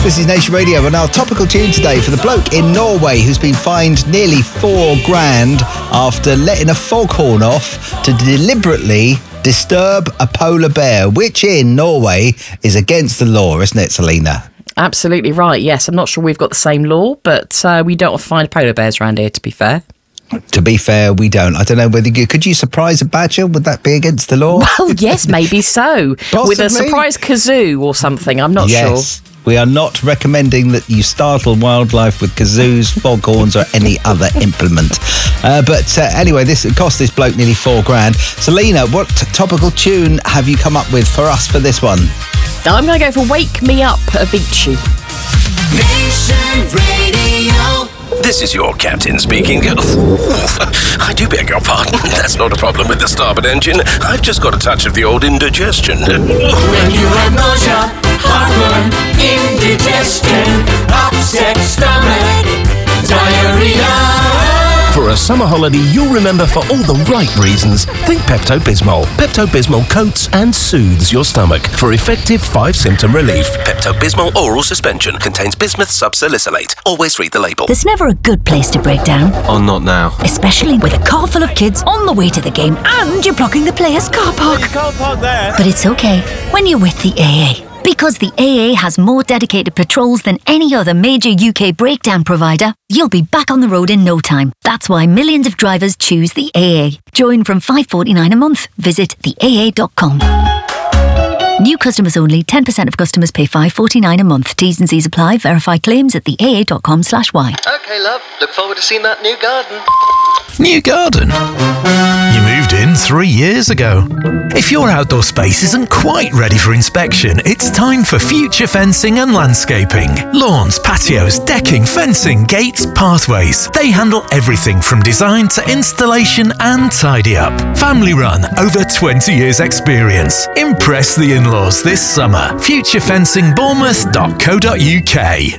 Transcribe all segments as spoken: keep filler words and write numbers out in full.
This is Nation Radio, and our topical tune today for the bloke in Norway who's been fined nearly four grand after letting a foghorn off to deliberately disturb a polar bear, which in Norway is against the law, isn't it, Selena? Absolutely right, yes. I'm not sure we've got the same law, but uh, we don't find polar bears around here, to be fair. To be fair, we don't. I don't know whether you... Could you surprise a badger? Would that be against the law? Well, yes, maybe so. With a surprise kazoo or something, I'm not yes. sure. We are not recommending that you startle wildlife with kazoos, foghorns or any other implement. Uh, but uh, anyway, this cost this bloke nearly four grand. Selena, what topical tune have you come up with for us for this one? I'm going to go for Wake Me Up, Avicii. Nation Radio. This is your captain speaking. I do beg your pardon. That's not a problem with the starboard engine. I've just got a touch of the old indigestion. When you have nausea, heartburn, indigestion, upset stomach, diarrhea. For a summer holiday you'll remember for all the right reasons, think Pepto-Bismol. Pepto-Bismol coats and soothes your stomach for effective five-symptom relief. Pepto-Bismol oral suspension contains bismuth subsalicylate. Always read the label. There's never a good place to break down. Oh, not now. Especially with a car full of kids on the way to the game and you're blocking the players' car park. You can't park there. But it's okay when you're with the A A. Because the A A has more dedicated patrols than any other major U K breakdown provider, you'll be back on the road in no time. That's why millions of drivers choose the A A. Join from five dollars forty-nine a month. Visit the A A dot com. New customers only. ten percent of customers pay five dollars forty-nine a month. T's and C's apply. Verify claims at the A A dot com slash Y. OK, love. Look forward to seeing that new garden. New garden? You moved in three years ago. If your outdoor space isn't quite ready for inspection, it's time for Future Fencing and Landscaping. Lawns, patios, decking, fencing, gates, pathways. They handle everything from design to installation and tidy up. Family run, over twenty years experience. Impress the in-laws this summer. future fencing bournemouth dot co dot U K.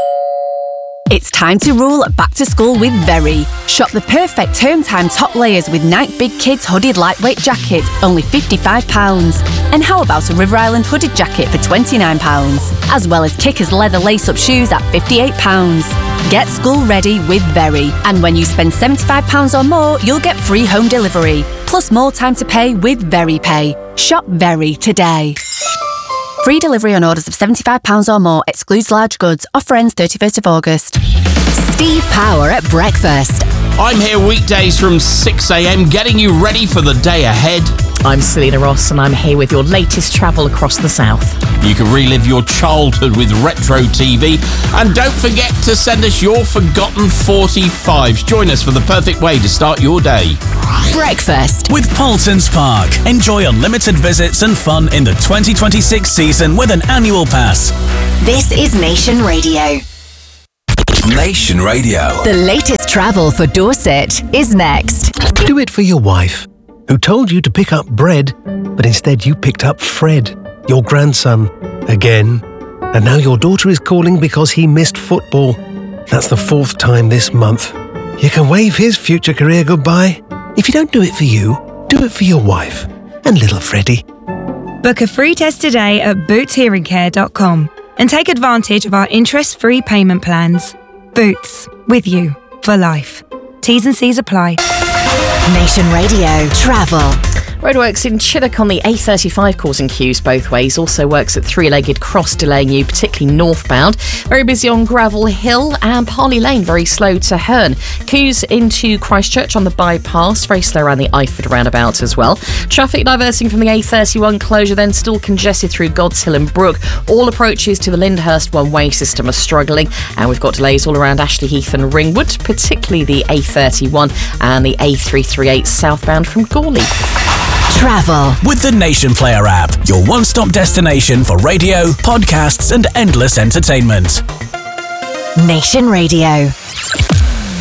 It's time to rule back to school with Very. Shop the perfect term time top layers with Nike Big Kids hooded lightweight jacket, only fifty-five pounds. And how about a River Island hooded jacket for twenty-nine pounds? As well as Kickers leather lace-up shoes at fifty-eight pounds. Get school ready with Very. And when you spend seventy-five pounds or more, you'll get free home delivery. Plus more time to pay with Very Pay. Shop Very today. Free delivery on orders of seventy-five pounds or more. Excludes large goods. Offer ends thirty-first of August. Steve Power at breakfast. I'm here weekdays from six a.m. getting you ready for the day ahead. I'm Selena Ross and I'm here with your latest travel across the south. You can relive your childhood with retro T V. And don't forget to send us your forgotten forty-fives. Join us for the perfect way to start your day. Breakfast. With Paultons Park. Enjoy unlimited visits and fun in the twenty twenty-six season with an annual pass. This is Nation Radio. Nation Radio. The latest travel for Dorset is next. Do it for your wife, who told you to pick up bread, but instead you picked up Fred, your grandson, again. And now your daughter is calling because he missed football. That's the fourth time this month. You can wave his future career goodbye. If you don't do it for you, do it for your wife and little Freddie. Book a free test today at boots hearing care dot com and take advantage of our interest-free payment plans. Boots, with you for life. T's and C's apply. Nation Radio Travel. Roadworks in Chiddock on the A thirty-five causing queues both ways. Also works at Three-Legged Cross delaying you, particularly northbound. Very busy on Gravel Hill and Parley Lane, very slow to Herne. Queues into Christchurch on the bypass, very slow around the Eyford roundabout as well. Traffic diverting from the A thirty-one closure, then still congested through God's Hill and Brook. All approaches to the Lyndhurst one-way system are struggling, and we've got delays all around Ashley Heath and Ringwood, particularly the A thirty-one and the A three thirty-eight southbound from Gourley. Travel. With the Nation Player app, your one-stop destination for radio, podcasts and endless entertainment. Nation Radio.